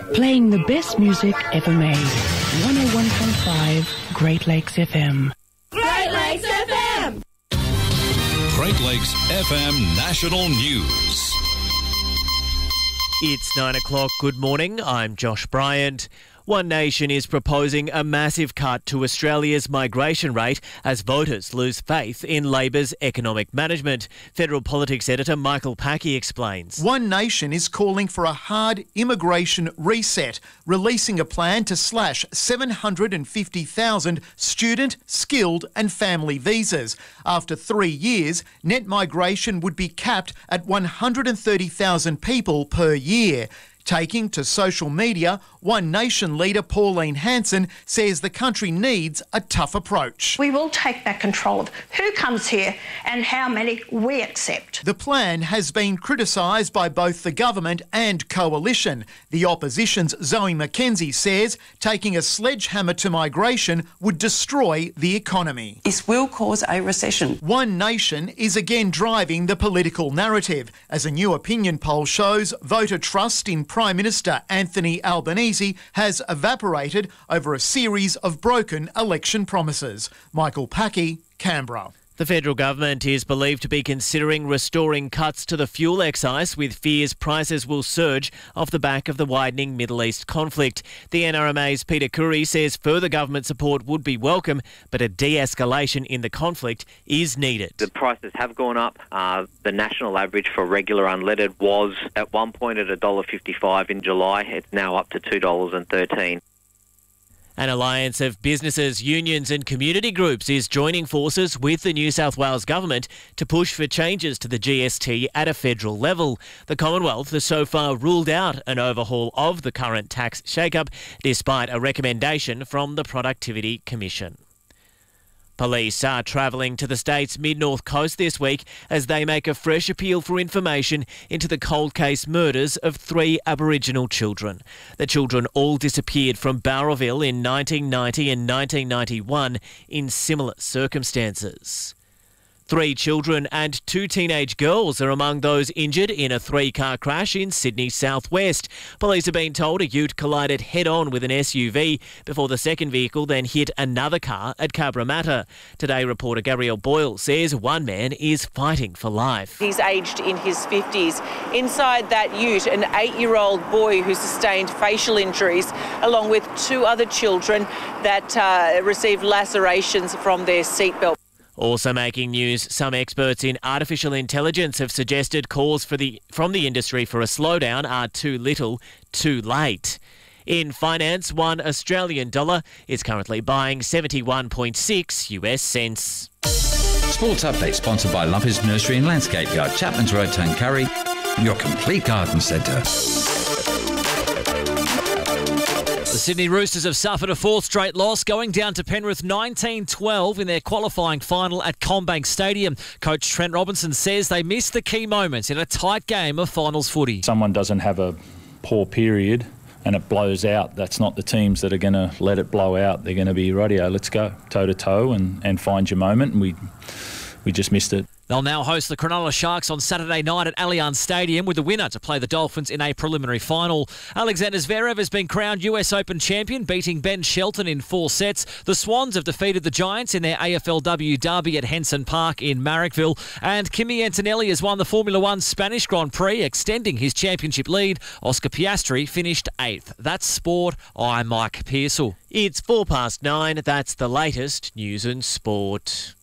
Playing the best music ever made. 101.5 Great Lakes FM. Great Lakes FM! Great Lakes FM National News. It's 9 o'clock. Good morning. I'm Josh Bryant. One Nation is proposing a massive cut to Australia's migration rate as voters lose faith in Labor's economic management. Federal Politics editor Michael Packey explains. One Nation is calling for a hard immigration reset, releasing a plan to slash 750,000 student, skilled and family visas. After 3 years, net migration would be capped at 130,000 people per year. Taking to social media, One Nation leader Pauline Hanson says the country needs a tough approach. We will take back control of who comes here and how many we accept. The plan has been criticised by both the government and coalition. The opposition's Zoe McKenzie says taking a sledgehammer to migration would destroy the economy. This will cause a recession. One Nation is again driving the political narrative. As a new opinion poll shows, voter trust in Prime Minister Anthony Albanese has evaporated over a series of broken election promises. Michael Packey, Canberra. The federal government is believed to be considering restoring cuts to the fuel excise, with fears prices will surge off the back of the widening Middle East conflict. The NRMA's Peter Curry says further government support would be welcome, but a de-escalation in the conflict is needed. The prices have gone up. The national average for regular unleaded was at one point at $1.55 in July. It's now up to $2.13. An alliance of businesses, unions and community groups is joining forces with the New South Wales government to push for changes to the GST at a federal level. The Commonwealth has so far ruled out an overhaul of the current tax shake-up, despite a recommendation from the Productivity Commission. Police are travelling to the state's mid-north coast this week as they make a fresh appeal for information into the cold case murders of 3 Aboriginal children. The children all disappeared from Bowraville in 1990 and 1991 in similar circumstances. 3 children and 2 teenage girls are among those injured in a 3-car crash in Sydney southwest. Police have been told a ute collided head-on with an SUV before the second vehicle then hit another car at Cabramatta. Today, reporter Gabrielle Boyle says one man is fighting for life. He's aged in his 50s. Inside that ute, an 8-year-old boy who sustained facial injuries, along with 2 other children that received lacerations from their seatbelt. Also making news, some experts in artificial intelligence have suggested calls from the industry for a slowdown are too little, too late. In finance, $1 Australian dollar is currently buying 71.6 US cents. Sports Update sponsored by Lumpers Nursery and Landscape Yard, Chapman's Road, Tuncurry, your complete garden centre. The Sydney Roosters have suffered a 4th straight loss, going down to Penrith 19-12 in their qualifying final at CommBank Stadium. Coach Trent Robinson says they missed the key moments in a tight game of finals footy. Someone doesn't have a poor period and it blows out. That's not the teams that are going to let it blow out. They're going to be, radio, let's go, toe-to-toe and find your moment, and we just missed it. They'll now host the Cronulla Sharks on Saturday night at Allianz Stadium, with the winner to play the Dolphins in a preliminary final. Alexander Zverev has been crowned US Open champion, beating Ben Shelton in 4 sets. The Swans have defeated the Giants in their AFLW derby at Henson Park in Marrickville. And Kimi Antonelli has won the Formula One Spanish Grand Prix, extending his championship lead. Oscar Piastri finished 8th. That's sport. I'm Mike Pearsall. It's 9:04. That's the latest news and sport.